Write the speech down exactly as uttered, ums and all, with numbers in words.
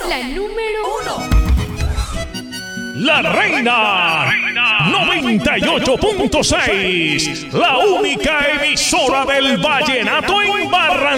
La número uno. La Reina noventa y ocho punto seis, la única emisora del vallenato en Barranquilla.